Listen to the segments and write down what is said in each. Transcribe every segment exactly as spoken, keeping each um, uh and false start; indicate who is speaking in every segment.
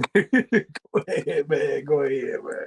Speaker 1: Go ahead, man. Go ahead, man.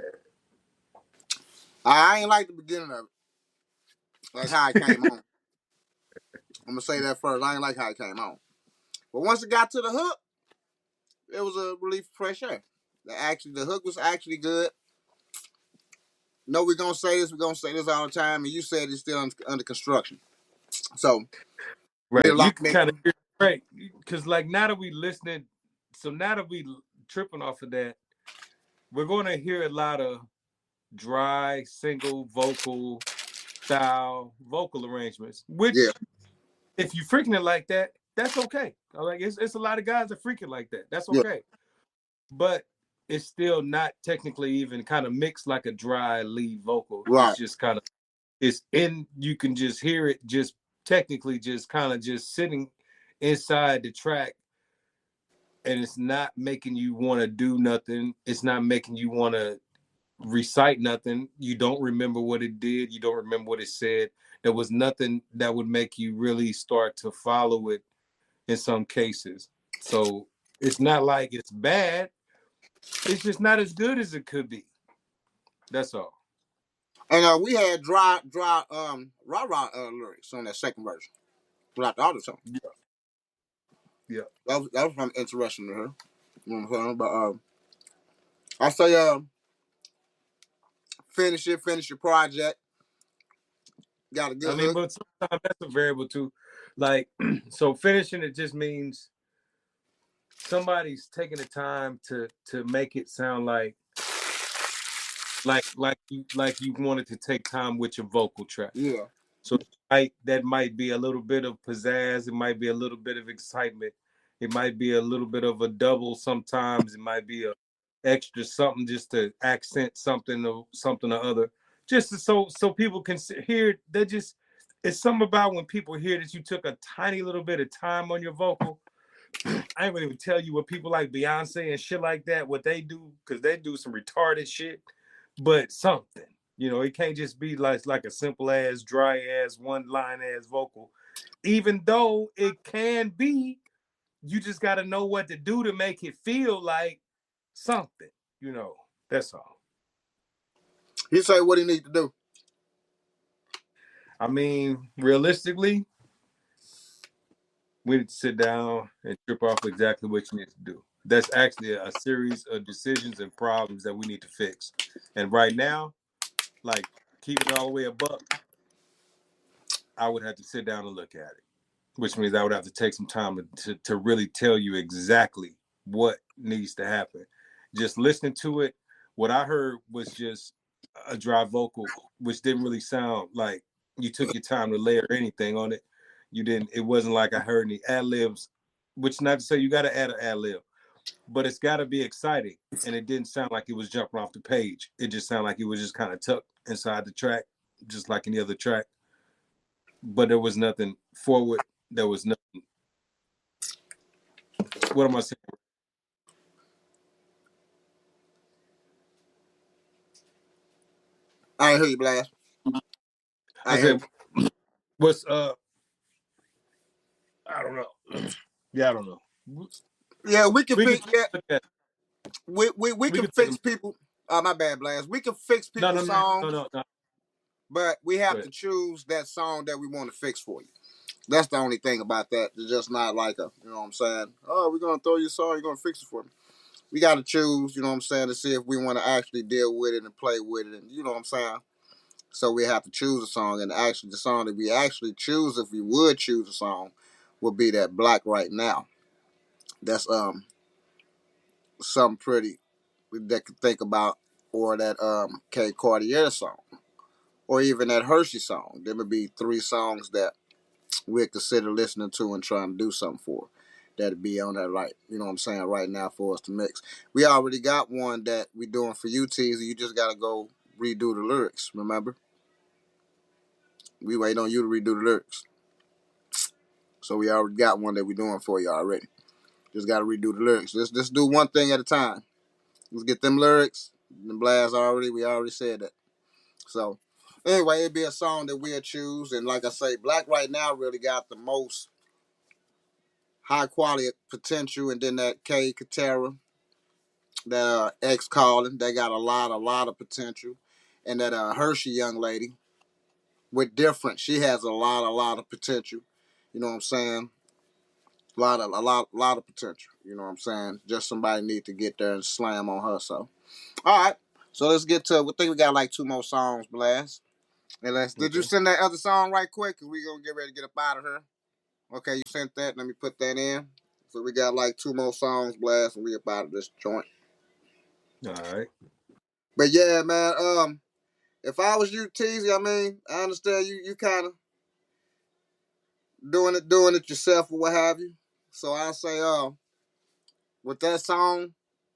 Speaker 2: I ain't like the beginning of it, like how it came on. I'm gonna say that first. I ain't like how it came on, but once it got to the hook, it was a relief of fresh air. The actually, the hook was actually good. No, we're gonna say this. We're gonna say this all the time, and you said it's still under construction. So me,
Speaker 1: Right. You can
Speaker 2: me,
Speaker 1: kind of hear right because like now that we listening, so now that we tripping off of that, we're going to hear a lot of dry single vocal style vocal arrangements.
Speaker 2: yeah,
Speaker 1: Which, if you freaking it like that, that's okay. Like it's it's a lot of guys that freak it like that. That's
Speaker 2: yeah,
Speaker 1: okay. But it's still not technically even kind of mixed like a dry lead vocal. It's
Speaker 2: right,
Speaker 1: just kind of it's in you can just hear it just technically just kind of just sitting inside the track, and it's not making you want to do nothing. It's not making you want to recite nothing. You don't remember what it did. You don't remember what it said. There was nothing that would make you really start to follow it in some cases. So it's not like it's bad. It's just not as good as it could be. That's all.
Speaker 2: and uh, we had dry, dry, um, rah rah uh, lyrics on that second version without the auto tone.
Speaker 1: Yeah. Yeah.
Speaker 2: That was that was kind of interesting to her. You know what I'm saying? But um, I say, uh, finish it, finish your project. Got a
Speaker 1: I
Speaker 2: good
Speaker 1: mean,
Speaker 2: hook.
Speaker 1: but sometimes that's a variable too. Like, so finishing it just means somebody's taking the time to to make it sound like like like you like you wanted to take time with your vocal track.
Speaker 2: Yeah,
Speaker 1: So might that might be a little bit of pizzazz. It might be a little bit of excitement. It might be a little bit of a double. Sometimes it might be a extra something just to accent something or something or other. Just to, so so people can hear. They just it's something about when people hear that you took a tiny little bit of time on your vocal. I ain't gonna even tell you what people like Beyonce and shit like that what they do because they do some retarded shit, but something. You know, it can't just be like like a simple ass, dry ass, one line ass vocal. Even though it can be, you just got to know what to do to make it feel like something. You know, that's all.
Speaker 2: he say what he need to do.
Speaker 1: I mean, realistically, we need to sit down and trip off exactly what you need to do. That's actually a, a series of decisions and problems that we need to fix. And right now, like keeping it all the way a buck, I would have to sit down and look at it, which means I would have to take some time to, to, to really tell you exactly what needs to happen. Just listening to it, what I heard was just a dry vocal, which didn't really sound like you took your time to layer anything on it. You didn't, it wasn't like I heard any ad libs, which not to say you got to add an ad lib, but it's got to be exciting. And it didn't sound like it was jumping off the page. It just sounded like it was just kind of tucked inside the track, just like any other track. But there was nothing forward. There was nothing. What am I saying?
Speaker 2: I ain't hear you, Blast. I
Speaker 1: I
Speaker 2: ain't hear
Speaker 1: said,
Speaker 2: you.
Speaker 1: what's uh? I don't know. Yeah, I don't know.
Speaker 2: Yeah, we can
Speaker 1: We can
Speaker 2: fix.
Speaker 1: take
Speaker 2: Yeah,
Speaker 1: a look at.
Speaker 2: we we, we
Speaker 1: We
Speaker 2: can
Speaker 1: can take
Speaker 2: fix
Speaker 1: a.
Speaker 2: people. Oh, my bad, Blast. We can fix
Speaker 1: No, no,
Speaker 2: people's
Speaker 1: no, no,
Speaker 2: songs,
Speaker 1: no, no.
Speaker 2: but we
Speaker 1: Go
Speaker 2: have to
Speaker 1: ahead.
Speaker 2: choose that song that we want to fix for you. That's the only thing about that. It's just not like a, you know what I'm saying? Oh, we're going to throw you a song, you're going to fix it for me. We got to choose, you know what I'm saying, to see if we want to actually deal with it and play with it. And you know what I'm saying? So we have to choose a song. And actually, the song that we actually choose, if we would choose a song, would be that Black Right Now. That's um something pretty that could think about. Or that um K Cartier song. Or even that Hershey song. There would be three songs that we'd consider listening to and trying to do something for. That'd be on that right, you know what I'm saying, right now for us to mix. We already got one that we doing for you, Teasy. You just gotta go redo the lyrics, remember? We wait on you to redo the lyrics. So we already got one that we doing for you already. Just gotta redo the lyrics. Let's just do one thing at a time. Let's get them lyrics. The blast already, we already said that. So anyway, it'd be a song that we'll choose. And like I say, Black Right Now really got the most high quality potential, and then that K Katera that uh, ex calling. They got a lot, a lot of potential, and that uh, Hershey young lady with different. She has a lot, a lot of potential. You know what I'm saying? A lot of, a lot, a lot of potential. You know what I'm saying? Just somebody need to get there and slam on her. So, all right. So let's get to. We think we got like two more songs, Blast. And let's. Did you
Speaker 1: Okay.
Speaker 2: send that other song right quick? Cause we gonna get ready to get up out of here. Okay, you sent that. Let me put that in. So we got like two more songs, Blast, and we up out of this joint.
Speaker 1: All right.
Speaker 2: But yeah, man. Um, if I was you, Teasy, I mean, I understand you. You kind of doing it, doing it yourself or what have you. So I say, uh, with that song,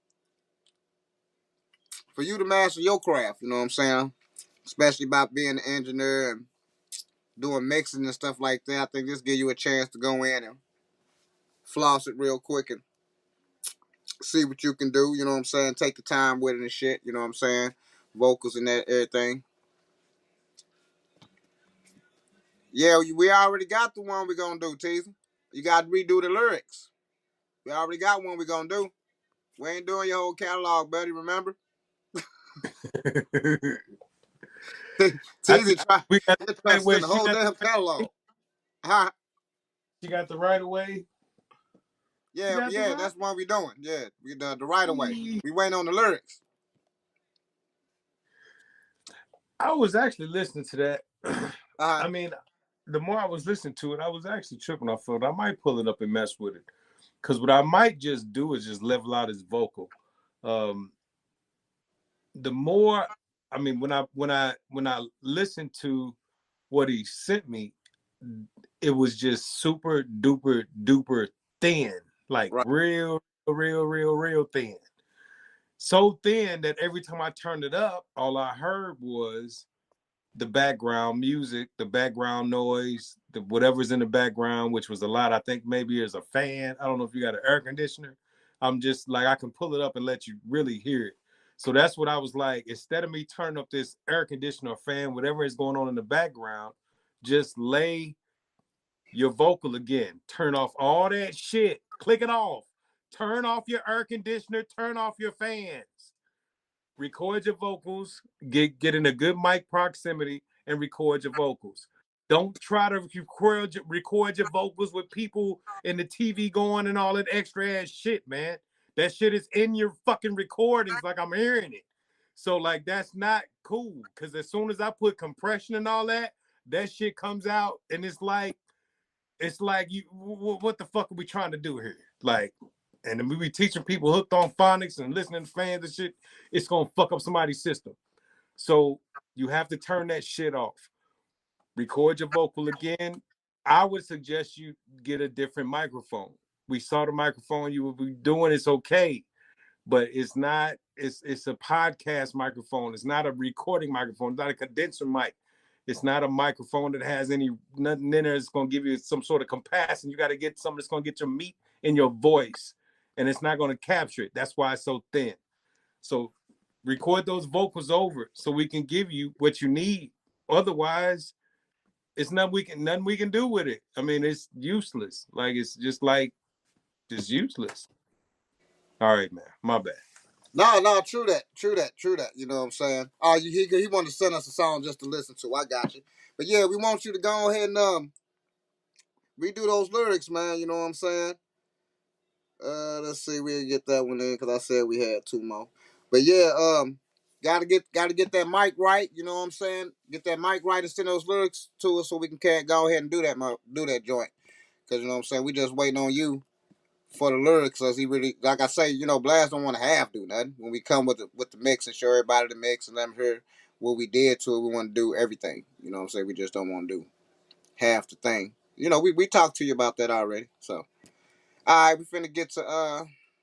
Speaker 2: for you to master your craft, you know what I'm saying? Especially about being an engineer and doing mixing and stuff like that. I think this give you a chance to go in and floss it real quick and see what you can do. You know what I'm saying? Take the time with it and shit. You know what I'm saying? Vocals and that everything. Yeah, we already got the one we're gonna do, Teasy. You got to redo the lyrics. We already got one we're gonna do. We ain't doing your whole catalog, buddy. Remember? Teasy try.
Speaker 1: we got
Speaker 2: They
Speaker 1: the
Speaker 2: try to
Speaker 1: right way.
Speaker 2: send the
Speaker 1: She
Speaker 2: whole
Speaker 1: got
Speaker 2: damn
Speaker 1: the right way.
Speaker 2: catalog. Huh?
Speaker 1: She got the right of way. She
Speaker 2: Yeah,
Speaker 1: got the
Speaker 2: yeah,
Speaker 1: right.
Speaker 2: that's what we doing. Yeah, we the, the right away. We waiting on the lyrics.
Speaker 1: I was actually listening to that.
Speaker 2: Uh,
Speaker 1: I mean, the more I was listening to it, I was actually tripping off of it. I might pull it up and mess with it. Because what I might just do is just level out his vocal. Um, the more, I mean, when I when I when I listened to what he sent me, it was just super duper duper thin, like
Speaker 2: right.
Speaker 1: real, real, real, real thin. So thin that every time I turned it up, all I heard was the background music, the background noise, the whatever's in the background, which was a lot. I think maybe there's a fan. I don't know if you got an air conditioner. I'm just like, I can pull it up and let you really hear it. So that's what I was like. Instead of me turning up this air conditioner or fan, whatever is going on in the background, just lay your vocal again. Turn off all that shit. Click it off. Turn off your air conditioner. Turn off your fans. Record your vocals, get get in a good mic proximity, and record your vocals. Don't try to record your, record your vocals with people in the T V going and all that extra ass shit, man. That shit is in your fucking recordings, like I'm hearing it. So like that's not cool. Cause as soon as I put compression and all that, that shit comes out, and it's like, it's like you, what the fuck are we trying to do here? Like, and then we be teaching people hooked on phonics and listening to fans and shit. It's gonna fuck up somebody's system. So you have to turn that shit off. Record your vocal again. I would suggest you get a different microphone. We saw the microphone you will be doing. It's okay, but it's not. It's it's a podcast microphone. It's not a recording microphone. It's not a condenser mic. It's not a microphone that has any nothing in there that's gonna give you some sort of capacity. You got to get something that's gonna get your meat in your voice, and it's not gonna capture it. That's why it's so thin. So record those vocals over so we can give you what you need. Otherwise, it's nothing we can nothing we can do with it. I mean, it's useless. Like it's just like just useless. All right, man. My bad.
Speaker 2: No, no, true that, true that, true that. You know what I'm saying? Oh, uh, he he wanted to send us a song just to listen to. I got you. But yeah, we want you to go ahead and um redo those lyrics, man. You know what I'm saying? Uh, let's see, we'll get that one in because I said we had two more. But yeah, um, gotta get gotta get that mic right. You know what I'm saying? Get that mic right and send those lyrics to us so we can can go ahead and do that do that joint. Because you know what I'm saying? We just waiting on you for the lyrics, as he really, like I say, you know, Blast don't want to half do nothing. When we come with the with the mix and show everybody the mix and let them hear what we did to it, we want to do everything. You know what I'm saying? We just don't want to do half the thing. You know, we, we talked to you about that already. So, all right, we finna get to uh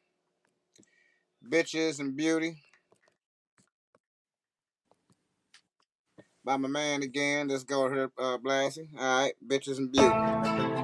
Speaker 2: Bitches and Beauty by my man again. Let's go here, uh, Blasty. All right, Bitches and Beauty.